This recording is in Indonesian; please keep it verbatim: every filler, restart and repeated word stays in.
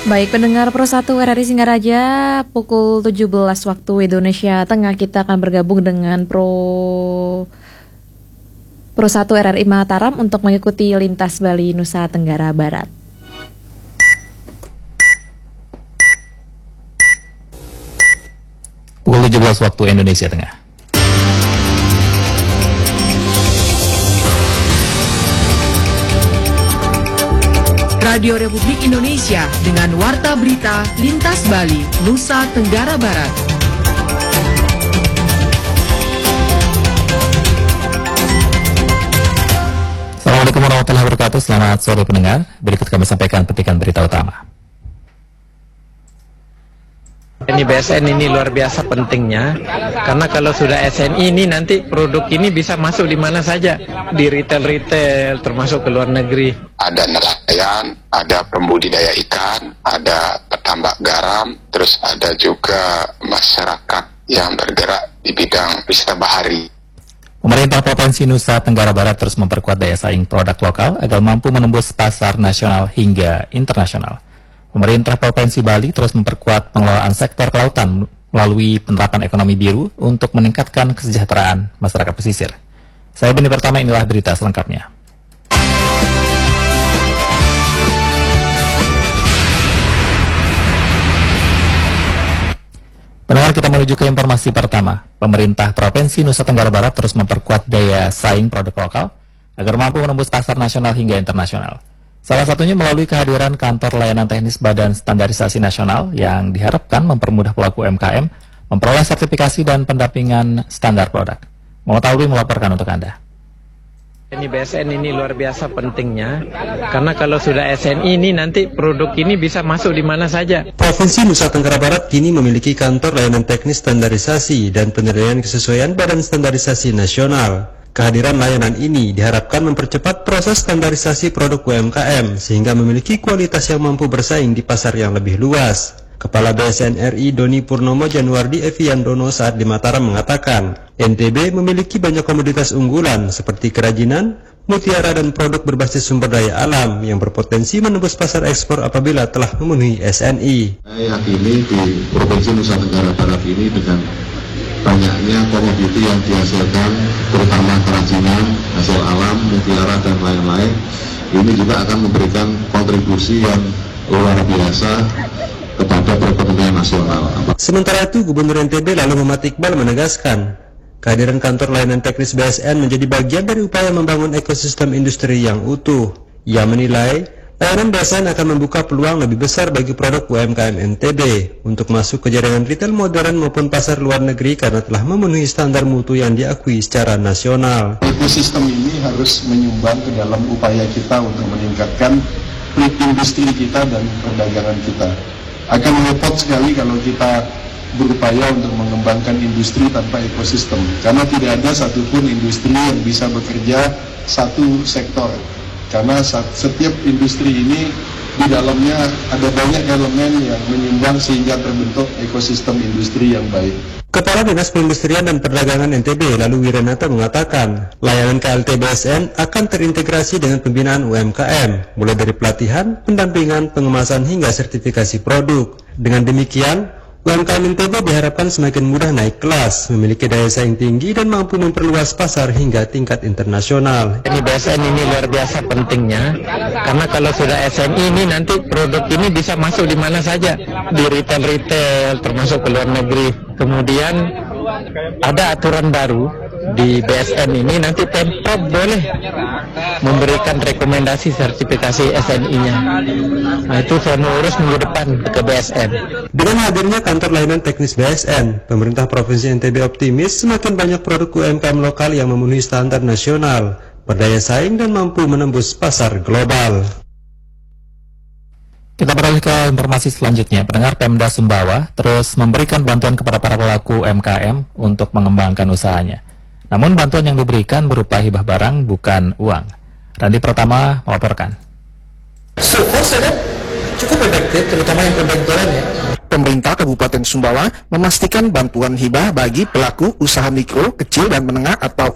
Baik pendengar Pro satu R R I Singaraja, pukul tujuh belas waktu Indonesia Tengah kita akan bergabung dengan Pro Pro satu R R I Mataram untuk mengikuti Lintas Bali Nusa Tenggara Barat. Pukul tujuh belas waktu Indonesia Tengah. Radio Republik Indonesia dengan Warta Berita Lintas Bali, Nusa Tenggara Barat. Assalamualaikum warahmatullahi wabarakatuh, selamat sore pendengar. Berikut kami sampaikan petikan berita utama. Ini B S N ini luar biasa pentingnya, karena kalau sudah S N I ini nanti produk ini bisa masuk di mana saja, di retail-retail, termasuk ke luar negeri. Ada nelayan, ada pembudidaya ikan, ada petambak garam, terus ada juga masyarakat yang bergerak di bidang wisata bahari. Pemerintah Provinsi Nusa Tenggara Barat terus memperkuat daya saing produk lokal agar mampu menembus pasar nasional hingga internasional. Pemerintah Provinsi Bali terus memperkuat pengelolaan sektor kelautan melalui penerapan ekonomi biru untuk meningkatkan kesejahteraan masyarakat pesisir. Saya Beni Pertama, inilah berita selengkapnya. Pendengar, kita menuju ke informasi pertama. Pemerintah Provinsi Nusa Tenggara Barat terus memperkuat daya saing produk lokal agar mampu menembus pasar nasional hingga internasional. Salah satunya melalui kehadiran Kantor Layanan Teknis Badan Standarisasi Nasional yang diharapkan mempermudah pelaku U M K M memperoleh sertifikasi dan pendampingan standar produk. Mengetahui melaporkan untuk Anda. Ini B S N ini luar biasa pentingnya, karena kalau sudah S N I ini nanti produk ini bisa masuk di mana saja. Provinsi Nusa Tenggara Barat kini memiliki Kantor Layanan Teknis Standarisasi dan Penilaian Kesesuaian Badan Standarisasi Nasional. Kehadiran layanan ini diharapkan mempercepat proses standarisasi produk U M K M sehingga memiliki kualitas yang mampu bersaing di pasar yang lebih luas. Kepala B S N R I Doni Purnomo Januardi Eviandono saat di Mataram mengatakan, N T B memiliki banyak komoditas unggulan seperti kerajinan, mutiara dan produk berbasis sumber daya alam yang berpotensi menembus pasar ekspor apabila telah memenuhi S N I. Saya yakini di Provinsi Nusa Tenggara Barat ini dengan banyaknya komoditi yang dihasilkan, terutama kerajinan, hasil alam, mutiara dan lain-lain, ini juga akan memberikan kontribusi yang luar biasa kepada perekonomian nasional. Sementara itu, Gubernur N T B lalu Muhammad Iqbal menegaskan, kehadiran Kantor Layanan Teknis B S N menjadi bagian dari upaya membangun ekosistem industri yang utuh. Ia menilai, layanan B S N akan membuka peluang lebih besar bagi produk U M K M N T B untuk masuk ke jaringan retail modern maupun pasar luar negeri karena telah memenuhi standar mutu yang diakui secara nasional. Ekosistem ini harus menyumbang ke dalam upaya kita untuk meningkatkan industri kita dan perdagangan kita. Akan repot sekali kalau kita berupaya untuk mengembangkan industri tanpa ekosistem, karena tidak ada satupun industri yang bisa bekerja satu sektor. Karena setiap industri ini di dalamnya ada banyak elemen yang menyumbang sehingga terbentuk ekosistem industri yang baik. Kepala Dinas Perindustrian dan Perdagangan N T B lalu Wiranata mengatakan, layanan K L T B S N akan terintegrasi dengan pembinaan U M K M, mulai dari pelatihan, pendampingan, pengemasan hingga sertifikasi produk. Dengan demikian, U M K M N T B diharapkan semakin mudah naik kelas, memiliki daya saing tinggi dan mampu memperluas pasar hingga tingkat internasional. Ini B S N ini luar biasa pentingnya, karena kalau sudah S N I ini nanti produk ini bisa masuk di mana saja, di retail-retail, termasuk ke luar negeri. Kemudian ada aturan baru di B S N ini, nanti Pemprov boleh memberikan rekomendasi sertifikasi S N I-nya. Nah, itu saya mau urus minggu depan ke B S N. Dengan hadirnya Kantor Layanan Teknis B S N, pemerintah Provinsi N T B optimis semakin banyak produk U M K M lokal yang memenuhi standar nasional, berdaya saing dan mampu menembus pasar global. Kita beralih ke informasi selanjutnya. Pendengar, Pemda Sumbawa terus memberikan bantuan kepada para pelaku U M K M untuk mengembangkan usahanya. Namun bantuan yang diberikan berupa hibah barang, bukan uang. Randi Pertama melaporkan. So far saya cukup efektif, terutama yang perbantuan ya. Pemerintah Kabupaten Sumbawa memastikan bantuan hibah bagi pelaku usaha mikro, kecil dan menengah atau